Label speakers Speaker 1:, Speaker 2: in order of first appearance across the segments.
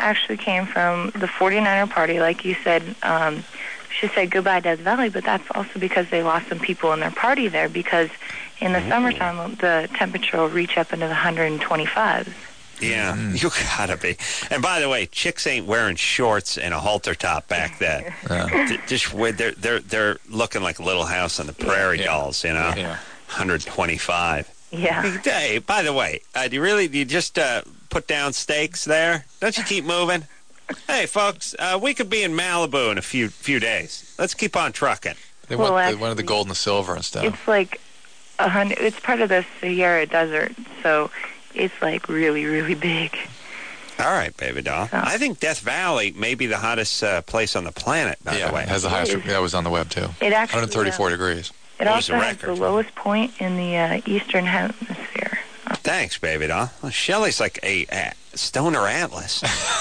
Speaker 1: actually came from the 49er party. Like you said, she said goodbye Death Valley, but that's also because they lost some people in their party there, because in the summertime, the temperature will reach up into the 125s.
Speaker 2: Yeah, you gotta be. And by the way, chicks ain't wearing shorts and a halter top back then. They're looking like Little House on the Prairie dolls, you know.
Speaker 3: Yeah.
Speaker 2: 125.
Speaker 1: Yeah.
Speaker 2: Hey, by the way, do you just put down stakes there? Don't you keep moving? Hey, folks, we could be in Malibu in a few days. Let's keep on trucking.
Speaker 3: They wanted the gold and the silver and stuff.
Speaker 1: It's like 100. It's part of the Sahara Desert, so it's like really, really big.
Speaker 2: All right, baby doll.
Speaker 1: Oh.
Speaker 2: I think Death Valley may be the hottest place on the by the way.
Speaker 3: It has the highest. That was on the web too.
Speaker 1: It actually
Speaker 3: 134 degrees.
Speaker 1: It also has the lowest point in the eastern hemisphere.
Speaker 2: Thanks, baby doll. Well, Shelley's like a stoner atlas.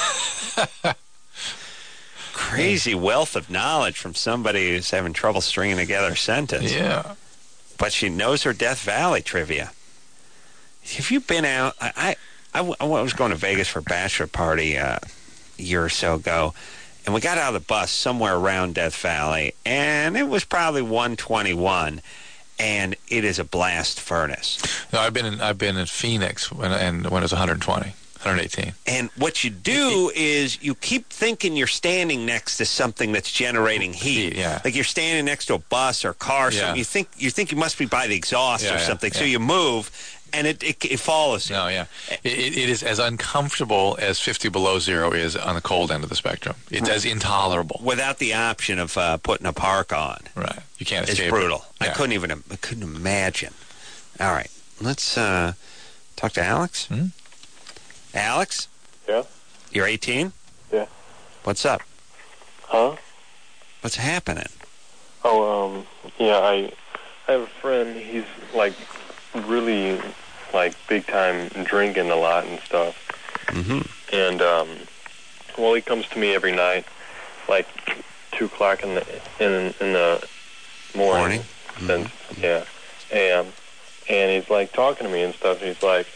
Speaker 2: Crazy wealth of knowledge from somebody who's having trouble stringing together a sentence.
Speaker 3: Yeah.
Speaker 2: But she knows her Death Valley trivia. Have you been out? I was going to Vegas for a bachelor party a year or so ago, and we got out of the bus somewhere around Death Valley, and it was probably 121, and it is a blast furnace.
Speaker 3: No, I've been in Phoenix when it was 120, 118.
Speaker 2: And what you do is you keep thinking you're standing next to something that's generating heat.
Speaker 3: Yeah.
Speaker 2: Like you're standing next to a bus or car.
Speaker 3: Yeah.
Speaker 2: Something. You think you must be by the exhaust or something.
Speaker 3: Yeah.
Speaker 2: So you move, and it follows you.
Speaker 3: No, yeah. It is as uncomfortable as 50 below zero is on the cold end of the spectrum. It's as intolerable.
Speaker 2: Without the option of putting a park on.
Speaker 3: Right. You can't escape.
Speaker 2: It's brutal.
Speaker 3: Yeah.
Speaker 2: I couldn't imagine. All right. Let's talk to Alex.
Speaker 3: Hmm?
Speaker 2: Alex?
Speaker 4: Yeah?
Speaker 2: You're 18?
Speaker 4: Yeah.
Speaker 2: What's up?
Speaker 4: Huh?
Speaker 2: What's happening?
Speaker 4: Oh, yeah, I have a friend. He's, like, really, like, big-time drinking a lot and stuff.
Speaker 2: Mm-hmm.
Speaker 4: And, well, he comes to me every night, like, 2 o'clock in the morning. Since, yeah, a.m. And he's, like, talking to me and stuff. He's like,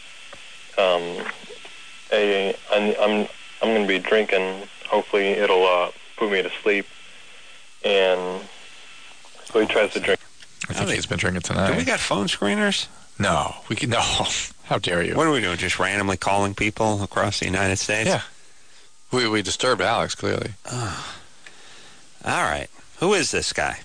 Speaker 4: hey, I'm going to be drinking. Hopefully it'll put me to sleep. And so he tries to drink.
Speaker 3: I think he's been drinking tonight.
Speaker 2: Do we got phone screeners?
Speaker 3: No. No. How dare you?
Speaker 2: What are we doing? Just randomly calling people across the United States?
Speaker 3: Yeah. We disturbed Alex, clearly.
Speaker 2: Oh. All right. Who is this guy?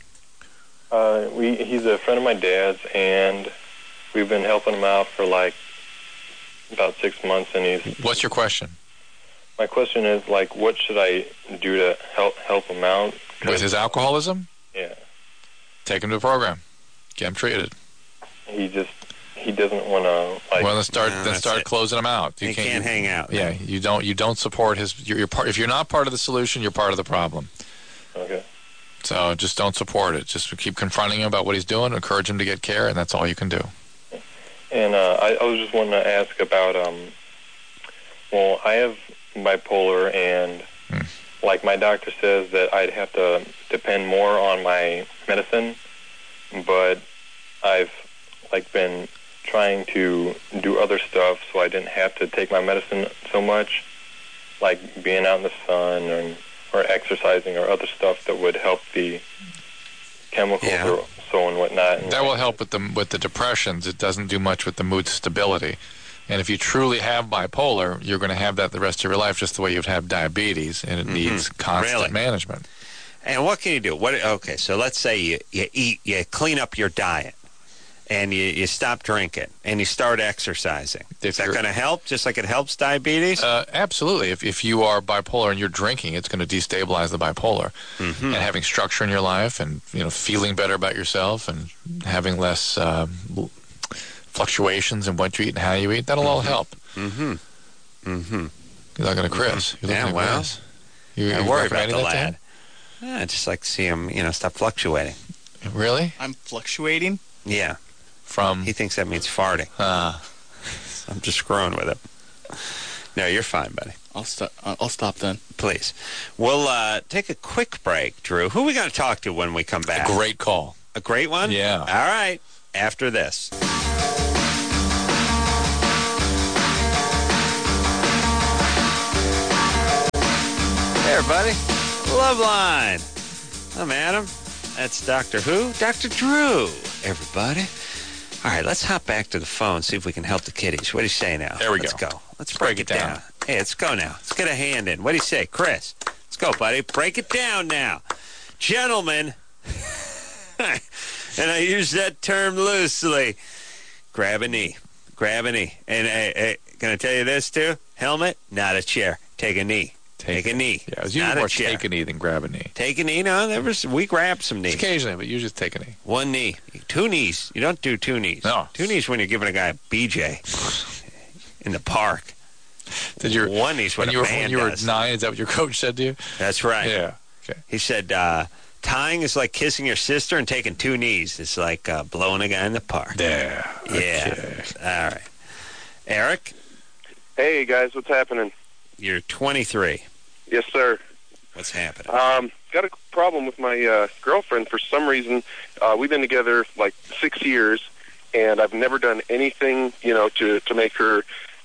Speaker 4: He's a friend of my dad's, and we've been helping him out for, like, about 6 months, and he's...
Speaker 3: What's your question?
Speaker 4: My question is, like, what should I do to help him out?
Speaker 3: With his alcoholism?
Speaker 4: Yeah.
Speaker 3: Take him to a program. Get him treated.
Speaker 4: He doesn't want to, like...
Speaker 3: Well, then start closing him out.
Speaker 2: He can't hang out.
Speaker 3: Yeah, you don't support his... You're part, if you're not part of the solution, you're part of the problem.
Speaker 4: Okay.
Speaker 3: So just don't support it. Just keep confronting him about what he's doing, encourage him to get care, and that's all you can do.
Speaker 4: And I was just wanting to ask about, well, I have bipolar, and like my doctor says that I'd have to depend more on my medicine, but I've like been trying to do other stuff so I didn't have to take my medicine so much, like being out in the sun or exercising or other stuff that would help the chemicals or so and whatnot. And
Speaker 3: that will help with the depressions. It doesn't do much with the mood stability. And if you truly have bipolar, you're going to have that the rest of your life, just the way you'd have diabetes, and it needs constant management.
Speaker 2: And what can you do? Okay, so let's say you clean up your diet, and you stop drinking, and you start exercising. Is that going to help, just like it helps diabetes?
Speaker 3: Absolutely. If you are bipolar and you're drinking, it's going to destabilize the bipolar. And having structure in your life, and feeling better about yourself, and having less fluctuations in what you eat and how you eat, that'll all help. You're looking at Chris. You're looking at Chris.
Speaker 2: I worry about the lad. I just like to see him, stop fluctuating.
Speaker 3: Really?
Speaker 5: I'm fluctuating?
Speaker 2: Yeah.
Speaker 3: From?
Speaker 2: He thinks that means farting. I'm just screwing with him. No, you're fine, buddy.
Speaker 5: I'll stop then.
Speaker 2: Please. We'll take a quick break, Drew. Who are we going to talk to when we come back?
Speaker 3: A great call.
Speaker 2: A great one?
Speaker 3: Yeah.
Speaker 2: All right. After this. Hey, everybody. Love Line. I'm Adam. That's Dr. Who? Dr. Drew, everybody. All right, let's hop back to the phone, see if we can help the kiddies. What do you say now?
Speaker 3: There we
Speaker 2: Let's
Speaker 3: go.
Speaker 2: go. Let's break it down. Hey, let's go now. Let's get a hand in. What do you say, Chris? Let's go, buddy. Break it down now. Gentlemen, and I use that term loosely, grab a knee. Grab a knee. And can I tell you this, too? Helmet, not a chair. Take a knee. Take a knee.
Speaker 3: Yeah, it was usually more take a knee than grab a knee.
Speaker 2: Take a knee? No, we grab some knees.
Speaker 3: Occasionally, but usually take a knee.
Speaker 2: One knee. Two knees. You don't do two knees.
Speaker 3: No.
Speaker 2: Two knees when you're giving a guy a BJ in the park. One knee's what
Speaker 3: when you were 9, is that what your coach said to you?
Speaker 2: That's right.
Speaker 3: Yeah. Okay.
Speaker 2: He said, tying is like kissing your sister and taking two knees. It's like blowing a guy in the park.
Speaker 3: Yeah.
Speaker 2: Yeah.
Speaker 3: Okay.
Speaker 2: All right. Eric?
Speaker 6: Hey, guys, what's happening?
Speaker 2: You're 23.
Speaker 6: Yes, sir.
Speaker 2: What's happening?
Speaker 6: Got a problem with my girlfriend for some reason. We've been together like 6 years, and I've never done anything, to make her,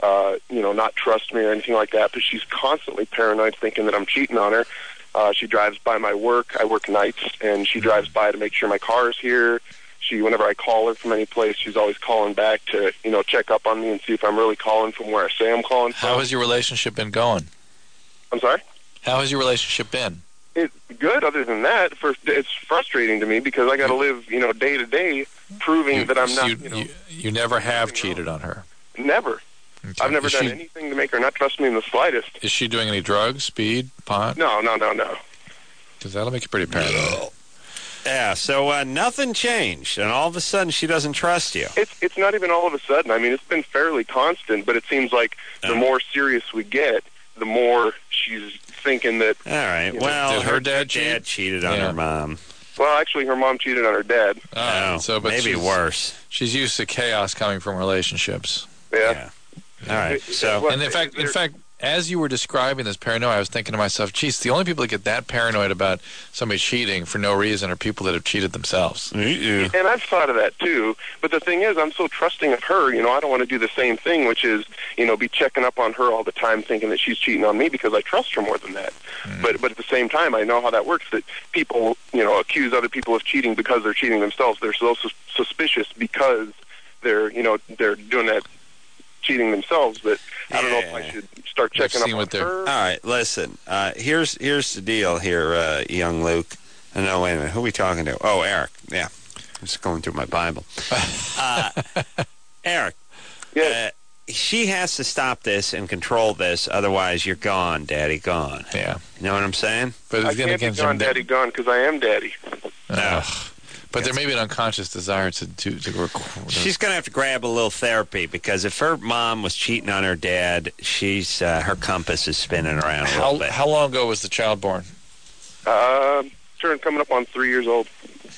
Speaker 6: not trust me or anything like that. But she's constantly paranoid, thinking that I'm cheating on her. She drives by my work. I work nights, and she drives by to make sure my car is here. Whenever I call her from any place, she's always calling back to, check up on me and see if I'm really calling from where I say I'm calling from.
Speaker 3: How has your relationship been going?
Speaker 6: I'm sorry?
Speaker 3: How has your relationship been?
Speaker 6: It's good. Other than that, it's frustrating to me because I got to live, day to day, proving that I'm not.
Speaker 3: You never have cheated on her.
Speaker 6: Never.
Speaker 3: Okay.
Speaker 6: I've never done anything to make her not trust me in the slightest.
Speaker 3: Is she doing any drugs, speed, pot?
Speaker 6: No.
Speaker 3: Because that'll make you pretty paranoid.
Speaker 2: Yeah. So nothing changed, and all of a sudden she doesn't trust you.
Speaker 6: It's not even all of a sudden. I mean, it's been fairly constant, but it seems like the more serious we get, the more she's thinking that...
Speaker 2: All right. Well,
Speaker 3: did her dad
Speaker 2: cheated on her mom.
Speaker 6: Well, actually, her mom cheated on her dad.
Speaker 3: But
Speaker 2: maybe worse.
Speaker 3: She's used to chaos coming from relationships.
Speaker 6: Yeah.
Speaker 2: All right. So,
Speaker 3: and in fact, as you were describing this paranoia, I was thinking to myself, geez, the only people that get that paranoid about somebody cheating for no reason are people that have cheated themselves.
Speaker 6: And I've thought of that, too. But the thing is, I'm so trusting of her, I don't want to do the same thing, which is, be checking up on her all the time thinking that she's cheating on me because I trust her more than that. But at the same time, I know how that works, that people, accuse other people of cheating because they're cheating themselves. They're so suspicious because they're doing that cheating themselves, but I don't know if I should start checking up on her.
Speaker 2: All right, listen. Here's the deal here, young Luke. No, wait a minute. Who are we talking to? Oh, Eric. Yeah. I'm just going through my Bible. Eric.
Speaker 6: Yeah.
Speaker 2: She has to stop this and control this, otherwise you're gone, Daddy, gone.
Speaker 3: Yeah.
Speaker 2: You know what I'm saying?
Speaker 3: But
Speaker 6: I can't be gone, Daddy, gone, because I am Daddy.
Speaker 3: But there may be an unconscious desire to record.
Speaker 2: She's going to have to grab a little therapy because if her mom was cheating on her dad, she's her compass is spinning around a little bit.
Speaker 3: How long ago was the child born?
Speaker 6: Coming up on 3 years old.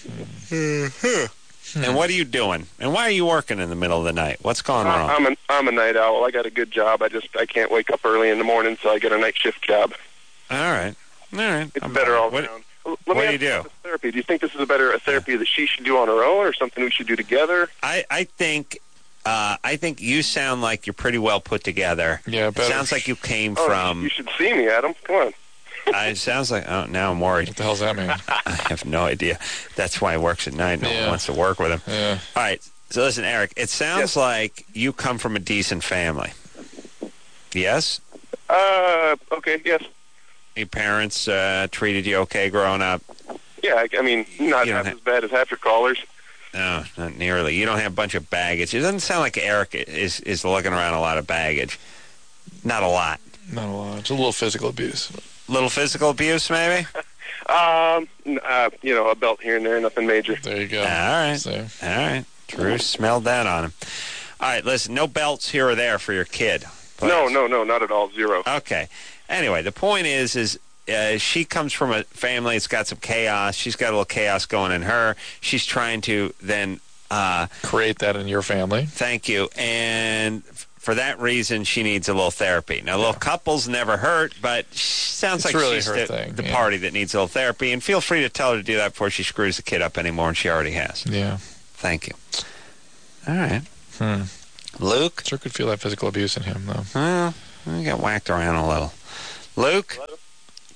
Speaker 2: And what are you doing? And why are you working in the middle of the night? What's going wrong?
Speaker 6: I'm a night owl. I got a good job. I can't wake up early in the morning, so I get a night shift job.
Speaker 2: All right.
Speaker 6: It's better all around.
Speaker 2: What do you do?
Speaker 6: Therapy. Do you think this is a therapy that she should do on her own, or something we should do together?
Speaker 2: I think you sound like you're pretty well put together.
Speaker 3: Yeah,
Speaker 2: it sounds like you came
Speaker 6: Oh,
Speaker 2: from.
Speaker 6: You should see me, Adam. Come on.
Speaker 2: It sounds like. Oh, now I'm worried.
Speaker 3: What the hell's that mean?
Speaker 2: I have no idea. That's why he works at night. No one wants to work with him.
Speaker 3: Yeah.
Speaker 2: All right. So listen, Eric. It sounds like you come from a decent family. Yes.
Speaker 6: Okay. Yes.
Speaker 2: Your parents treated you okay growing up?
Speaker 6: Yeah, I mean, not half as bad as half your callers.
Speaker 2: No, not nearly. You don't have a bunch of baggage. It doesn't sound like Eric is looking around a lot of baggage. Not a lot.
Speaker 3: Not a lot. It's a little physical abuse.
Speaker 2: Little physical abuse, maybe?
Speaker 6: A belt here and there, nothing major.
Speaker 3: There you go.
Speaker 2: All right.
Speaker 3: So.
Speaker 2: All right. Drew smelled that on him. All right, listen, no belts here or there for your kid. Please.
Speaker 6: No, not at all. Zero.
Speaker 2: Okay. Anyway, the point is she comes from a family that's got some chaos. She's got a little chaos going in her. She's trying to then...
Speaker 3: create that in your family.
Speaker 2: Thank you. And for that reason, she needs a little therapy. Now, little couples never hurt, but sounds like
Speaker 3: really
Speaker 2: she's
Speaker 3: her thing.
Speaker 2: The party that needs a little therapy. And feel free to tell her to do that before she screws the kid up anymore, and she already has.
Speaker 3: Yeah.
Speaker 2: Thank you. All right. Luke?
Speaker 3: Sure could feel that physical abuse in him, though.
Speaker 2: Well, I got whacked around a little. Luke?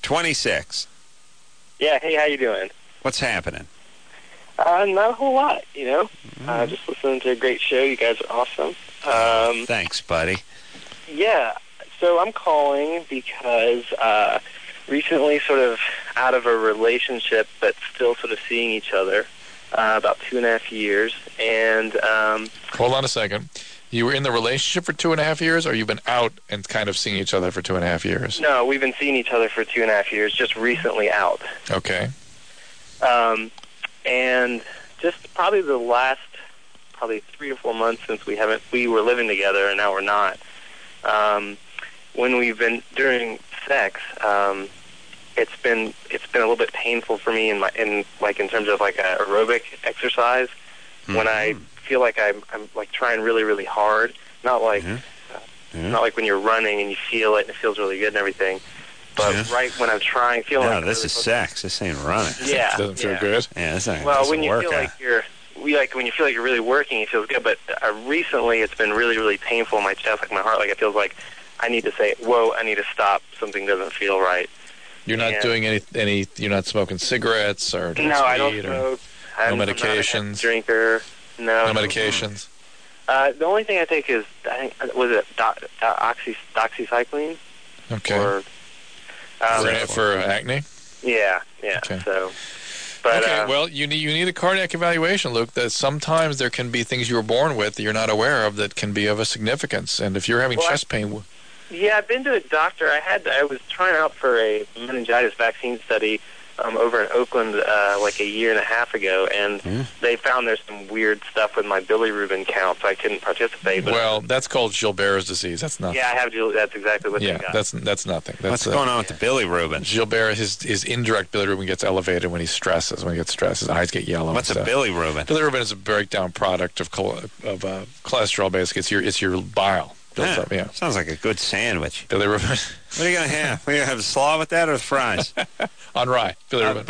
Speaker 2: 26.
Speaker 7: Yeah, hey, how you doing?
Speaker 2: What's happening?
Speaker 7: Not a whole lot, just listening to a great show. You guys are awesome.
Speaker 2: Thanks, buddy.
Speaker 7: Yeah, so I'm calling because recently sort of out of a relationship but still sort of seeing each other, about 2.5 years, and...
Speaker 3: Hold on a second. You were in the relationship for 2.5 years, or you've been out and kind of seeing each other for 2.5 years?
Speaker 7: No, we've been seeing each other for 2.5 years, just recently out.
Speaker 3: Okay.
Speaker 7: And just probably the last 3 or 4 months since we were living together, and now we're not. When we've been during sex, it's been a little bit painful for me in terms of like aerobic exercise.
Speaker 2: Mm-hmm.
Speaker 7: When I feel like I'm like trying really, really hard, not like when you're running and you feel it and it feels really good and everything. But right when I'm trying, feeling like
Speaker 2: this is sex. This ain't running.
Speaker 7: Yeah,
Speaker 3: doesn't feel good.
Speaker 2: Yeah, this ain't.
Speaker 7: Well, when you
Speaker 2: workout.
Speaker 7: feel like when you feel like you're really working, it feels good. But recently, it's been really, really painful in my chest, like my heart. Like it feels like I need to say, "Whoa, I need to stop. Something doesn't feel right."
Speaker 3: You're not doing any. You're not smoking cigarettes or doing
Speaker 7: no,
Speaker 3: speed
Speaker 7: I don't
Speaker 3: or
Speaker 7: smoke.
Speaker 3: no
Speaker 7: I'm
Speaker 3: medications.
Speaker 7: not a heavy drinker. No.
Speaker 3: No medications.
Speaker 7: The only thing I take is was it doxycycline?
Speaker 3: Okay.
Speaker 7: Or,
Speaker 3: for acne.
Speaker 7: Yeah.
Speaker 3: Okay.
Speaker 7: So, but
Speaker 3: okay. Well, you need a cardiac evaluation, Luke. That sometimes there can be things you were born with that you're not aware of that can be of a significance. And if you're having chest pain,
Speaker 7: yeah, I've been to a doctor. I was trying out for a meningitis vaccine study over in Oakland like 1.5 years ago, and they found there's some weird stuff with my bilirubin count, so I couldn't participate. But
Speaker 3: well, that's called Gilbert's disease. That's nothing.
Speaker 7: Yeah, I have. That's exactly what they got.
Speaker 3: that's nothing.
Speaker 2: What's going on with the bilirubin?
Speaker 3: Gilbert, his indirect bilirubin gets elevated when he stresses. When he gets stressed, his eyes get yellow.
Speaker 2: What's a bilirubin?
Speaker 3: Bilirubin is a breakdown product of cholesterol. Basically, it's your bile. Built up, yeah.
Speaker 2: Sounds like a good sandwich.
Speaker 3: Bilirubin.
Speaker 2: What are you going to have? Are you going to have a slaw with that or the fries?
Speaker 3: On rye. Bilirubin.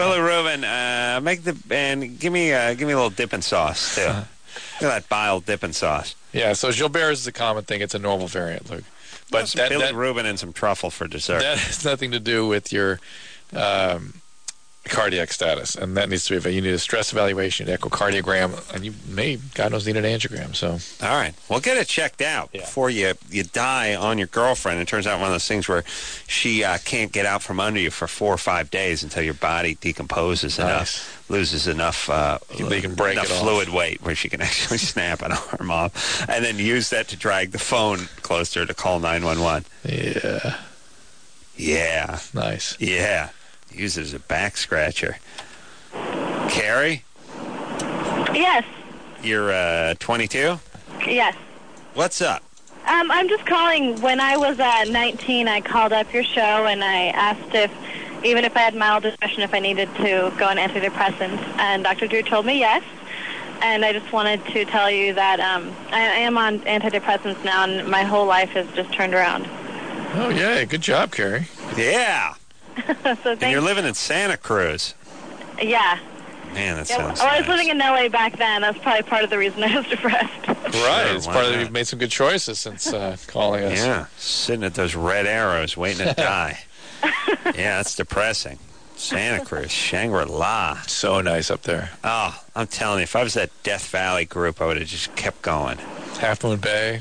Speaker 2: And give me a little dipping sauce, too. Look at that bile dipping sauce.
Speaker 3: Yeah, so Gilbert's is a common thing. It's a normal variant, Luke. But
Speaker 2: some bilirubin and some truffle for dessert.
Speaker 3: That has nothing to do with your cardiac status, and that needs to be. You need a stress evaluation, an echocardiogram, and you may, God knows, need an angiogram. So,
Speaker 2: all right, well, get it checked out before you die on your girlfriend. It turns out one of those things where she can't get out from under you for 4 or 5 days until your body decomposes enough, loses enough,
Speaker 3: they can break
Speaker 2: enough
Speaker 3: it
Speaker 2: fluid weight where she can actually snap an arm off, and then use that to drag the phone closer to call 911. Yeah.
Speaker 3: Nice.
Speaker 2: Yeah. Use it as a back scratcher. Carrie?
Speaker 8: Yes.
Speaker 2: You're 22?
Speaker 8: Yes.
Speaker 2: What's up?
Speaker 8: I'm just calling. When I was 19, I called up your show and I asked if, even if I had mild depression, if I needed to go on antidepressants. And Dr. Drew told me yes. And I just wanted to tell you that I am on antidepressants now, and my whole life has just turned around.
Speaker 3: Oh, yeah. Good job, Carrie.
Speaker 2: Yeah.
Speaker 8: So
Speaker 2: and you're living in Santa Cruz.
Speaker 8: Yeah.
Speaker 2: Man, that sounds
Speaker 8: I was
Speaker 2: nice.
Speaker 8: living in L.A. back then. That's probably part of the reason I was depressed.
Speaker 3: Right. It's part of you've made some good choices since calling us.
Speaker 2: Yeah. Sitting at those red arrows waiting to die. Yeah, that's depressing. Santa Cruz, Shangri-La.
Speaker 3: So nice up there.
Speaker 2: Oh, I'm telling you, if I was that Death Valley group, I would have just kept going.
Speaker 3: Half Moon Bay.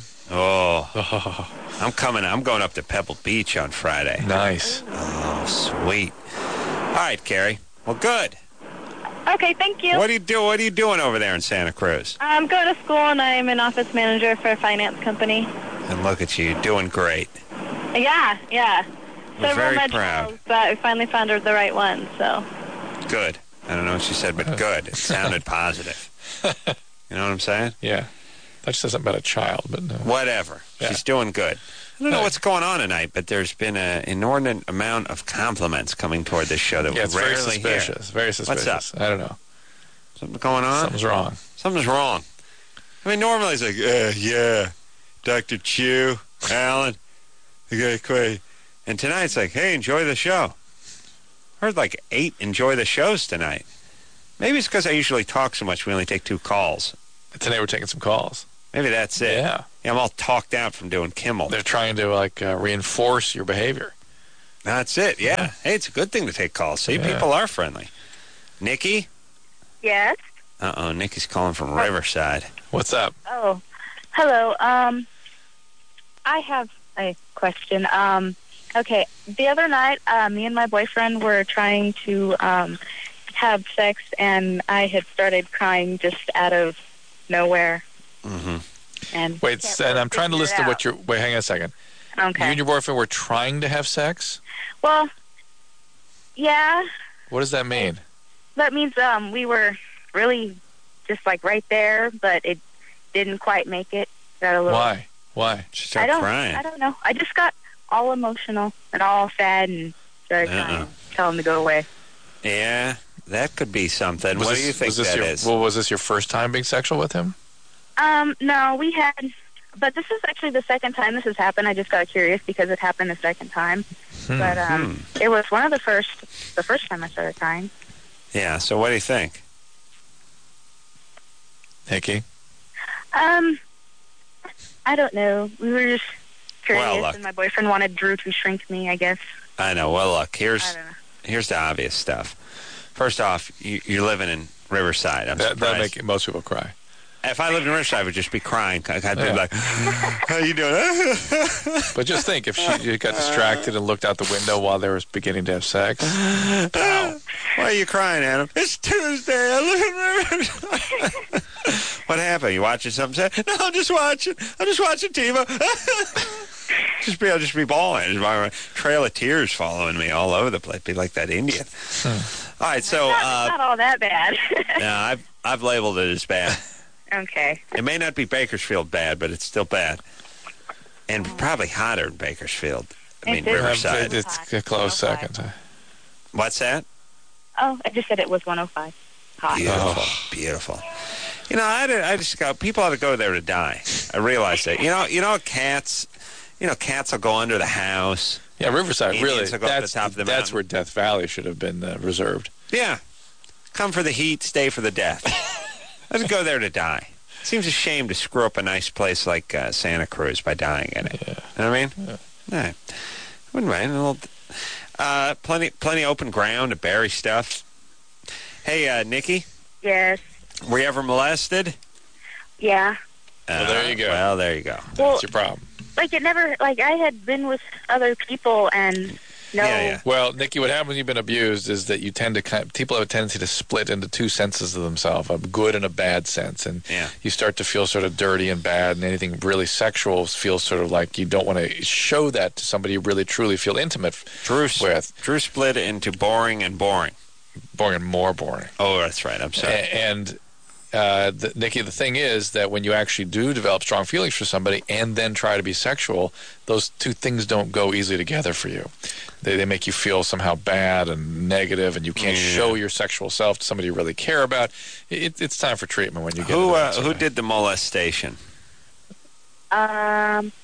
Speaker 2: Oh. I'm going up to Pebble Beach on Friday.
Speaker 3: Nice.
Speaker 2: Oh, sweet. All right, Carrie. Well, good.
Speaker 8: Okay, thank you.
Speaker 2: What are you doing over there in Santa Cruz?
Speaker 8: I'm going to school, and I'm an office manager for a finance company.
Speaker 2: And look at you, doing great.
Speaker 8: Yeah.
Speaker 2: We're very proud.
Speaker 8: But we finally found the right one, so.
Speaker 2: Good. I don't know what you said, but good. It sounded positive. You know what I'm saying?
Speaker 3: Yeah. I just said something about a child, but no.
Speaker 2: Whatever. Yeah. She's doing good. I don't know what's going on tonight, but there's been an inordinate amount of compliments coming toward this show that we
Speaker 3: it's
Speaker 2: rarely
Speaker 3: very suspicious.
Speaker 2: hear.
Speaker 3: Very suspicious.
Speaker 2: What's up?
Speaker 3: I don't know.
Speaker 2: Something going on?
Speaker 3: Something's wrong.
Speaker 2: Something's wrong. I mean, normally it's like, yeah, Dr. Chu, Alan, okay, great. And tonight it's like, hey, enjoy the show. I heard like 8 enjoy the shows tonight. Maybe it's because I usually talk so much we only take 2 calls.
Speaker 3: Today we're taking some calls.
Speaker 2: Maybe that's it.
Speaker 3: Yeah,
Speaker 2: I'm all talked out from doing Kimmel.
Speaker 3: They're trying to reinforce your behavior.
Speaker 2: That's it, yeah. Hey, it's a good thing to take calls. See, people are friendly. Nikki?
Speaker 8: Yes.
Speaker 2: Uh-oh, Nikki's calling from Riverside.
Speaker 3: What's up?
Speaker 8: Oh, hello. I have a question. Okay, the other night, me and my boyfriend were trying to have sex, and I had started crying just out of nowhere.
Speaker 2: Mm-hmm.
Speaker 8: And
Speaker 3: and I'm trying to listen to what you're... Wait, hang on a second.
Speaker 8: Okay.
Speaker 3: You and your boyfriend were trying to have sex?
Speaker 8: Well, yeah.
Speaker 3: What does that mean?
Speaker 8: That means we were really just like right there, but it didn't quite make it. Got a little.
Speaker 3: Why?
Speaker 2: She started crying.
Speaker 8: I don't know. I just got all emotional and all sad and started crying. Tell him to go away.
Speaker 2: Yeah, that could be something. What do you think that is?
Speaker 3: Well, was this your first time being sexual with him?
Speaker 8: No, we had, but this is actually the second time this has happened. I just got curious because it happened the second time. But it was one of the first time I started crying.
Speaker 2: Yeah, so what do you think?
Speaker 3: Nikki?
Speaker 8: I don't know. We were just curious,
Speaker 2: Well, look.
Speaker 8: and my boyfriend wanted Drew to shrink me, I guess.
Speaker 2: I know. Well, look,
Speaker 8: I don't know.
Speaker 2: here's the obvious stuff. First off, you're living in Riverside.
Speaker 3: That'll make most people cry.
Speaker 2: If I lived in Riverside, I would just be crying. I'd be like, how you doing?
Speaker 3: But just think, if she got distracted and looked out the window while they were beginning to have sex.
Speaker 2: Why are you crying, Adam? It's Tuesday. I live in Riverside. What happened? You watching something? No, I'm just watching TiVo. I'll just be bawling. My trail of tears following me all over the place. Be like that Indian. All right, so
Speaker 8: not all that bad.
Speaker 2: no, I've labeled it as bad.
Speaker 8: Okay.
Speaker 2: It may not be Bakersfield bad, but it's still bad, and probably hotter in Bakersfield. Riverside.
Speaker 3: It's a close second.
Speaker 2: What's that?
Speaker 8: Oh, I just said it was 105. Hot.
Speaker 2: Beautiful. You know, I just got people ought to go there to die. I realize that. You know, cats will go under the house.
Speaker 3: Yeah, Riverside,
Speaker 2: Indians
Speaker 3: really.
Speaker 2: will go up the top of the
Speaker 3: That's
Speaker 2: mountain.
Speaker 3: where Death Valley should have been reserved.
Speaker 2: Yeah. Come for the heat, stay for the death. Let's go there to die. Seems a shame to screw up a nice place like Santa Cruz by dying in it.
Speaker 3: Yeah.
Speaker 2: You know what I mean? Yeah. Wouldn't mind. A little, plenty open ground to bury stuff. Hey, Nikki?
Speaker 8: Yes.
Speaker 2: Were you ever molested?
Speaker 8: Yeah.
Speaker 3: Well, there you go.
Speaker 2: Well, there you go.
Speaker 8: Well,
Speaker 3: That's your problem.
Speaker 8: Like I had been with other people and no.
Speaker 2: Yeah.
Speaker 3: Well, Nikki, what happens when you've been abused is that you tend to people have a tendency to split into two senses of themselves, a good and a bad sense, and you start to feel sort of dirty and bad, and anything really sexual feels sort of like you don't want to show that to somebody you really truly feel intimate with.
Speaker 2: Drew split into boring and boring.
Speaker 3: Boring and more boring.
Speaker 2: Oh, that's right. I'm sorry.
Speaker 3: And Nikki, the thing is that when you actually do develop strong feelings for somebody and then try to be sexual, those two things don't go easily together for you. They make you feel somehow bad and negative, and you can't show your sexual self to somebody you really care about. It's time for treatment when you get
Speaker 2: who did the molestation?
Speaker 8: I'd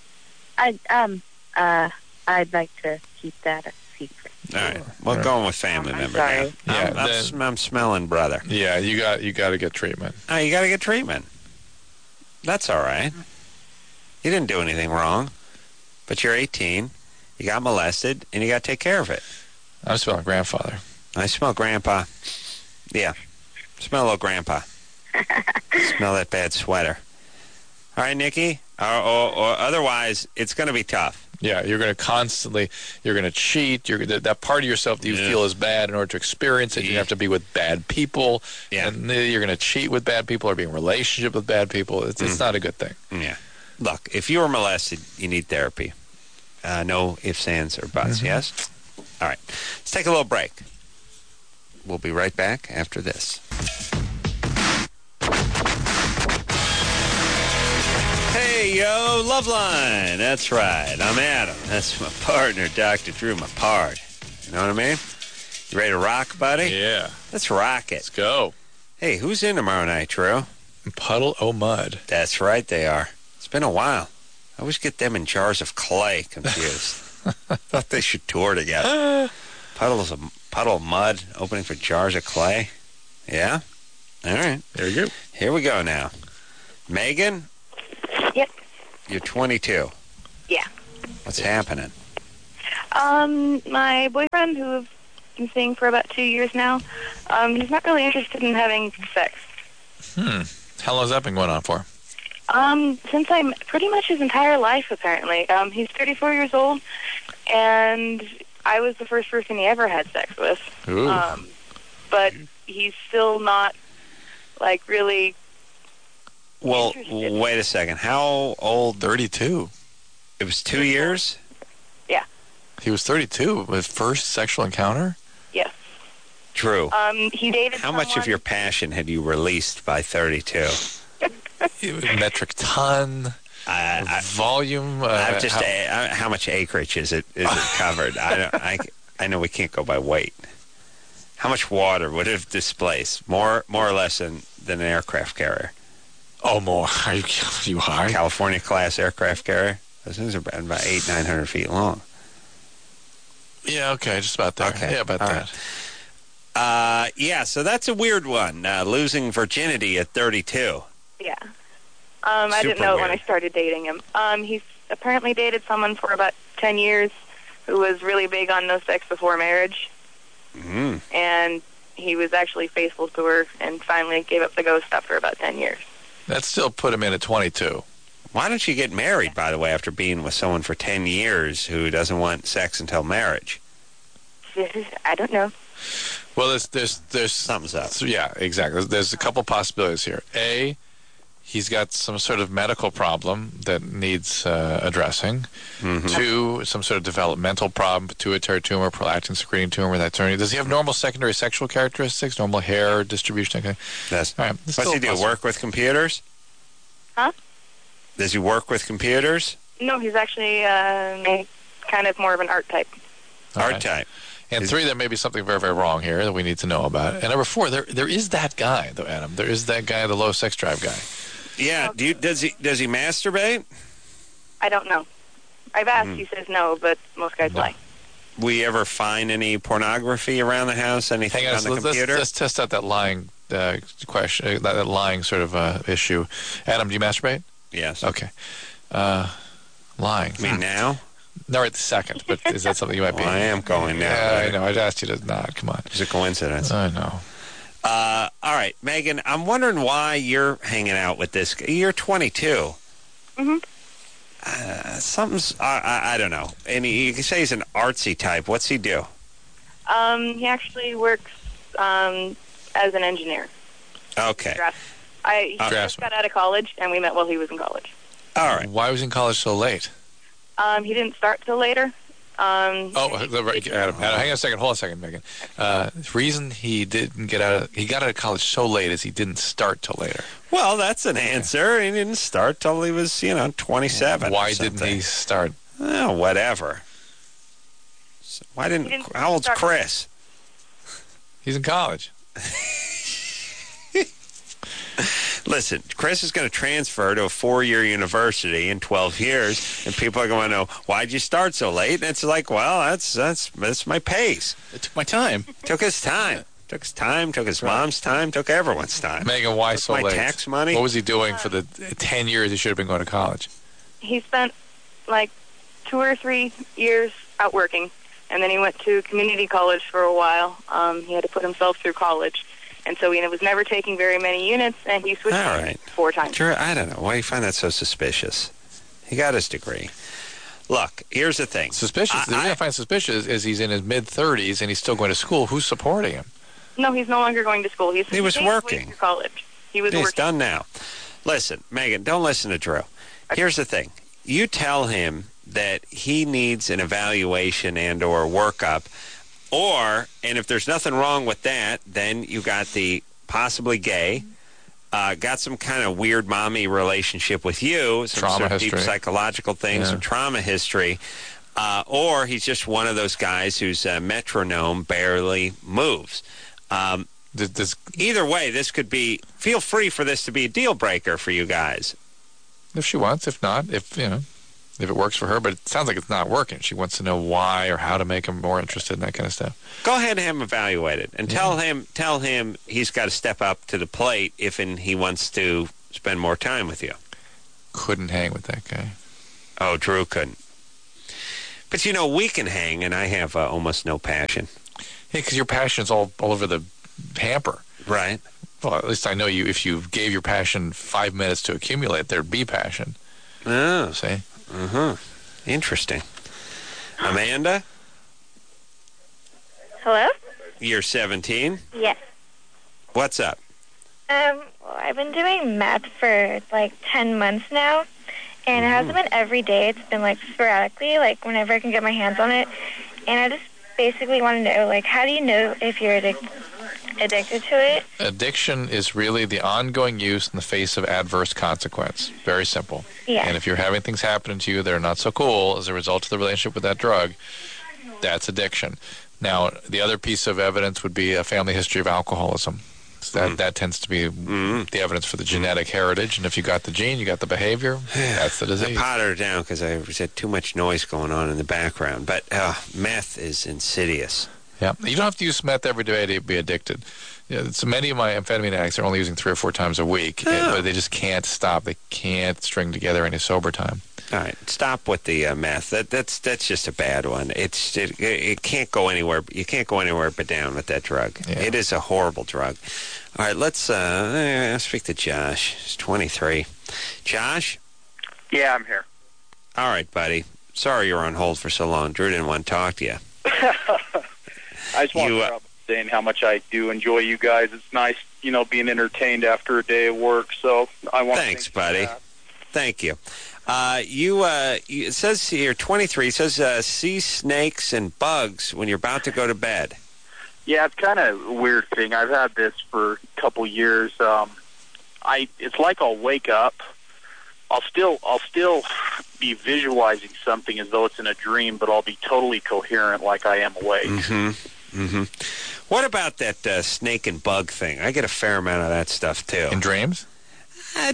Speaker 8: like to keep that a secret.
Speaker 2: All right. Well, going with family member
Speaker 8: sorry.
Speaker 2: now.
Speaker 3: Yeah,
Speaker 2: I'm smelling brother.
Speaker 3: Yeah, you got to get treatment.
Speaker 2: Oh, you got to get treatment. That's all right. You didn't do anything wrong, but you're 18. You got molested, and you got to take care of it.
Speaker 3: I'm smelling grandfather.
Speaker 2: I smell grandpa. Yeah. Smell a little grandpa. Smell that bad sweater. All right, Nikki? Or otherwise, it's going to be tough.
Speaker 3: Yeah, you're going to cheat. That part of yourself that you feel is bad in order to experience it. You have to be with bad people.
Speaker 2: Yeah.
Speaker 3: And you're going to cheat with bad people or be in a relationship with bad people. It's not a good thing.
Speaker 2: Yeah. Look, if you were molested, you need therapy. No ifs, ands, or buts, yes? All right. Let's take a little break. We'll be right back after this. Hey, yo, Loveline. That's right. I'm Adam. That's my partner, Dr. Drew, my pard. You know what I mean? You ready to rock, buddy?
Speaker 3: Yeah.
Speaker 2: Let's rock it.
Speaker 3: Let's go.
Speaker 2: Hey, who's in tomorrow night, Drew?
Speaker 3: Puddle O' Mud.
Speaker 2: That's right, they are. It's been a while. I always get them in Jars of Clay confused. Thought they should tour together. Puddle of Mud opening for Jars of Clay. Yeah? All right.
Speaker 3: There you go.
Speaker 2: Here we go now. Megan?
Speaker 8: Yep.
Speaker 2: You're 22.
Speaker 8: Yeah.
Speaker 2: What's happening?
Speaker 8: My boyfriend, who I've been seeing for about 2 years now, he's not really interested in having sex.
Speaker 3: How long has that been going on for?
Speaker 8: Since I'm pretty much his entire life, apparently. He's 34 years old, and I was the first person he ever had sex with.
Speaker 3: Ooh.
Speaker 8: But he's still not, like, really
Speaker 2: Well,
Speaker 8: interested.
Speaker 2: wait a second. How old?
Speaker 3: 32.
Speaker 2: It was 2 years?
Speaker 8: Yeah.
Speaker 3: He was 32 with first sexual encounter?
Speaker 8: Yes.
Speaker 2: Drew,
Speaker 8: He dated
Speaker 2: how much of your passion had you released by 32?
Speaker 3: Metric ton, volume.
Speaker 2: I'm just how much acreage is it covered? I know we can't go by weight. How much water would it have displaced? More or less than an aircraft carrier.
Speaker 3: Oh, more. Are you high?
Speaker 2: California class aircraft carrier. Those things are about 800-900 feet long.
Speaker 3: Yeah, okay, just about that.
Speaker 2: Okay.
Speaker 3: Yeah, about
Speaker 2: All
Speaker 3: that.
Speaker 2: right. Yeah, so that's a weird one. Losing virginity at 32.
Speaker 8: Yeah. I didn't
Speaker 2: Super
Speaker 8: know it when I
Speaker 2: weird.
Speaker 8: started dating him. He's apparently dated someone for about 10 years who was really big on no sex before marriage.
Speaker 2: Mm.
Speaker 8: And he was actually faithful to her and finally gave up the ghost after about 10 years.
Speaker 3: That still put him in at 22.
Speaker 2: Why don't you get married, by the way, after being with someone for 10 years who doesn't want sex until marriage?
Speaker 8: I don't know.
Speaker 3: Well, there's
Speaker 2: Something's up.
Speaker 3: So, yeah, exactly. There's a couple possibilities here. A, he's got some sort of medical problem that needs addressing.
Speaker 2: Mm-hmm.
Speaker 3: Two, some sort of developmental problem, pituitary tumor, prolactin secreting tumor. Does he have normal secondary sexual characteristics, normal hair distribution? Okay.
Speaker 2: That's,
Speaker 3: All right.
Speaker 2: what's he do, work with computers?
Speaker 8: Huh?
Speaker 2: Does he work with computers?
Speaker 8: No, he's actually kind of more of an art type.
Speaker 3: Okay.
Speaker 2: Art type.
Speaker 3: And three, there may be something very, very wrong here that we need to know about. And number four, there is that guy, though, Adam. There is that guy, the low sex drive guy.
Speaker 2: Yeah. Does he masturbate?
Speaker 8: I don't know. I've asked, he says no, but most guys lie.
Speaker 2: We ever find any pornography around the house? Anything
Speaker 3: Hang on,
Speaker 2: on the computer?
Speaker 3: let's test out that lying question, that lying sort of issue. Adam, do you masturbate?
Speaker 2: Yes.
Speaker 3: Okay. Lying.
Speaker 2: I mean, now?
Speaker 3: Not right this second, but is that something you might be?
Speaker 2: Well, I am going now.
Speaker 3: Yeah, I know. I asked you to not. Come on.
Speaker 2: It's a coincidence.
Speaker 3: I know.
Speaker 2: All right, Megan, I'm wondering why you're hanging out with this guy. You're 22.
Speaker 8: Mm-hmm.
Speaker 2: Something's, I don't know. And you can say he's an artsy type. What's he do?
Speaker 8: He actually works as an engineer.
Speaker 2: Okay.
Speaker 8: He just got out of college, and we met while he was in college.
Speaker 2: All right.
Speaker 3: Why was he in college so late?
Speaker 8: He didn't start till later.
Speaker 3: Adam, hang on a second. Hold on a second, Megan. The reason he didn't he got out of college so late is he didn't start till later.
Speaker 2: Well, that's an answer. He didn't start till he was, 27.
Speaker 3: Why didn't he start?
Speaker 2: Oh, whatever. So how old's Chris?
Speaker 3: He's in college.
Speaker 2: Listen, Chris is going to transfer to a 4-year university in 12 years, and people are going to know, why'd you start so late? And it's like, well, that's my pace.
Speaker 5: It took my time.
Speaker 2: Took his time. Took his time, took his mom's time, took everyone's time.
Speaker 3: Megan, why
Speaker 2: Took
Speaker 3: so
Speaker 2: my
Speaker 3: late?
Speaker 2: tax money.
Speaker 3: What was he doing for the 10 years he should have been going to college?
Speaker 8: He spent like 2 or 3 years out working, and then he went to community college for a while. He had to put himself through college. And so he was never taking very many units, and he switched
Speaker 2: All right.
Speaker 8: 4 times.
Speaker 2: Sure, I don't know. Why do you find that so suspicious? He got his degree. Look, here's the thing.
Speaker 3: Suspicious. The reason I find suspicious is he's in his mid-30s and he's still going to school. Who's supporting him?
Speaker 8: No, he's no longer going to school. He
Speaker 2: was
Speaker 8: stayed
Speaker 2: working.
Speaker 8: through college. He was
Speaker 2: He's
Speaker 8: working.
Speaker 2: done now. Listen, Megan, don't listen to Drew. Here's the thing. You tell him that he needs an evaluation and or workup, and if there's nothing wrong with that, then you got the possibly gay, got some kind of weird mommy relationship with you, some
Speaker 3: Trauma
Speaker 2: sort of
Speaker 3: history.
Speaker 2: deep psychological things,
Speaker 3: Yeah.
Speaker 2: some trauma history, or he's just one of those guys whose metronome barely moves. Either way, this could be, feel free for this to be a deal breaker for you guys.
Speaker 3: If she wants, if not, if it works for her, but it sounds like it's not working. She wants to know why or how to make him more interested in that kind of stuff.
Speaker 2: Go ahead and have him evaluated, and tell him he's got to step up to the plate if he wants to spend more time with you.
Speaker 3: Couldn't hang with that guy.
Speaker 2: Oh, Drew couldn't. But, you know, we can hang, and I have almost no passion.
Speaker 3: Yeah, because your passion's all over the hamper.
Speaker 2: Right.
Speaker 3: Well, at least I know you. If you gave your passion 5 minutes to accumulate, there'd be passion.
Speaker 2: Oh.
Speaker 3: See?
Speaker 2: Interesting. Amanda?
Speaker 9: Hello?
Speaker 2: You're 17?
Speaker 9: Yes.
Speaker 2: What's up?
Speaker 9: Well, I've been doing math for like 10 months now, and it hasn't been every day. It's been like sporadically, like whenever I can get my hands on it. And I just basically want to know, like, how do you know if you're addicted to it?
Speaker 3: Addiction is really the ongoing use in the face of adverse consequence. Very simple.
Speaker 9: Yeah.
Speaker 3: And if you're having things happen to you that are not so cool as a result of the relationship with that drug, that's addiction. Now, the other piece of evidence would be a family history of alcoholism. So that tends to be the evidence for the genetic heritage. And if you got the gene, you got the behavior, that's the disease.
Speaker 2: I potted her down because I had too much noise going on in the background. But meth is insidious.
Speaker 3: Yeah, you don't have to use meth every day to be addicted. So many of my amphetamine addicts are only using 3 or 4 times a week, but they just can't stop. They can't string together any sober time.
Speaker 2: All right, stop with the meth. That's just a bad one. It can't go anywhere. You can't go anywhere but down with that drug. Yeah. It is a horrible drug. All right, let's speak to Josh. He's 23. Josh?
Speaker 10: Yeah, I'm here.
Speaker 2: All right, buddy. Sorry you were on hold for so long. Drew didn't want to talk to you.
Speaker 10: I just want to start off saying how much I do enjoy you guys. It's nice, being entertained after a day of work. So I want.
Speaker 2: Thanks, buddy. Thank you. It says here, 23. It says see snakes and bugs when you're about to go to bed.
Speaker 10: Yeah, it's kind of a weird thing. I've had this for a couple years. It's like I'll wake up. I'll still be visualizing something as though it's in a dream, but I'll be totally coherent like I am awake.
Speaker 2: What about that snake and bug thing? I get a fair amount of that stuff too.
Speaker 3: In dreams?
Speaker 2: I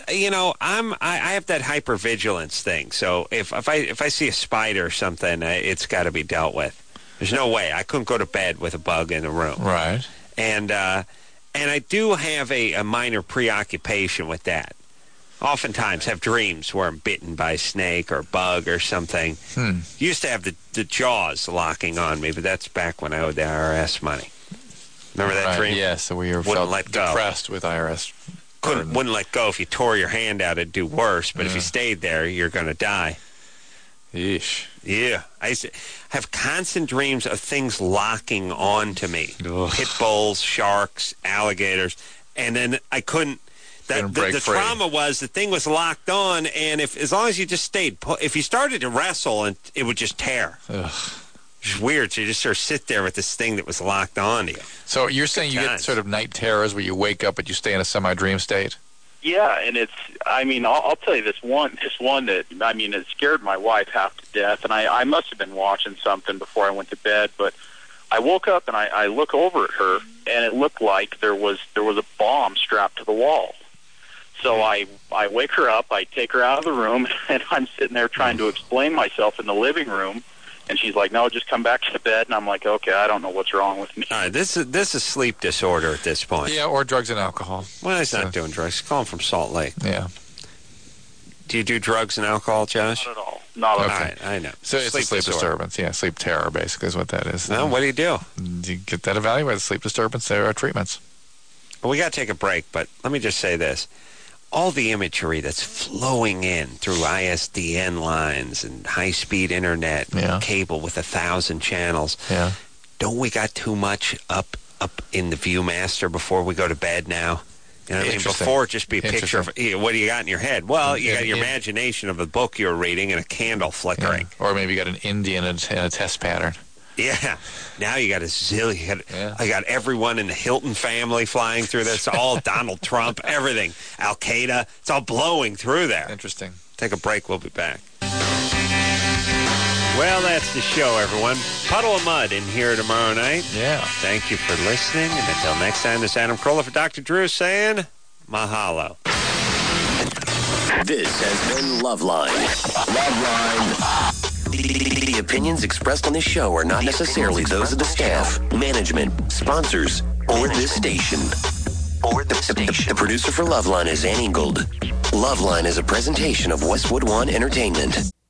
Speaker 2: have that hypervigilance thing. So if I see a spider or something, it's got to be dealt with. There's no way I couldn't go to bed with a bug in the room.
Speaker 3: Right.
Speaker 2: And I do have a minor preoccupation with that. Oftentimes have dreams where I'm bitten by a snake or a bug or something. Used to have the jaws locking on me, but that's back when I owed the IRS money. Remember that dream?
Speaker 3: Yes, so we were depressed with IRS.
Speaker 2: Wouldn't let go. If you tore your hand out, it'd do worse. But if you stayed there, you're going to die.
Speaker 3: Yeesh.
Speaker 2: Yeah. I used to have constant dreams of things locking on to me.
Speaker 3: Ugh.
Speaker 2: Pit bulls, sharks, alligators. And then I couldn't. The trauma was the thing was locked on, and as long as you just stayed put, if you started to wrestle, and it would just tear.
Speaker 3: Ugh.
Speaker 2: It's weird. So you just sort of sit there with this thing that was locked on to you.
Speaker 3: So you're saying you get sort of night terrors where you wake up but you stay in a semi-dream state?
Speaker 10: Yeah, and I'll tell you this one that, it scared my wife half to death, and I must have been watching something before I went to bed, but I woke up and I look over at her, and it looked like there was a bomb strapped to the wall. So I wake her up, I take her out of the room, and I'm sitting there trying to explain myself in the living room. And she's like, no, just come back to bed. And I'm like, okay, I don't know what's wrong with me.
Speaker 2: All right, this is sleep disorder at this point.
Speaker 3: Yeah, or drugs and alcohol.
Speaker 2: Well, he's not doing drugs. He's calling from Salt Lake.
Speaker 3: Yeah.
Speaker 2: Do you do drugs and alcohol, Josh?
Speaker 10: Not at all. Not at all.
Speaker 2: All right, I know.
Speaker 3: So it's a sleep disturbance. Yeah, sleep terror basically is what that is.
Speaker 2: Well, what do you do?
Speaker 3: You get that evaluated. Sleep disturbance, there are treatments.
Speaker 2: Well, we got to take a break, but let me just say this. All the imagery that's flowing in through ISDN lines and high-speed internet and cable with 1,000 channels, don't we got too much up in the Viewmaster before we go to bed now? You know what I mean? Before, just be a picture of what do you got in your head? Well, you got your imagination of the book you're reading and a candle flickering.
Speaker 3: Yeah. Or maybe you got an Indian and a test pattern.
Speaker 2: Yeah. Now you got a zillion. I got everyone in the Hilton family flying through this. All Donald Trump, everything. Al Qaeda. It's all blowing through there.
Speaker 3: Interesting.
Speaker 2: Take a break. We'll be back. Well, that's the show, everyone. Puddle of Mud in here tomorrow night.
Speaker 3: Yeah.
Speaker 2: Thank you for listening. And until next time, this is Adam Carolla for Dr. Drew saying mahalo.
Speaker 11: This has been Loveline. Loveline. The opinions expressed on this show are not necessarily those of the staff, management, sponsors, or this station. The producer for Loveline is Ann Ingold. Loveline is a presentation of Westwood One Entertainment.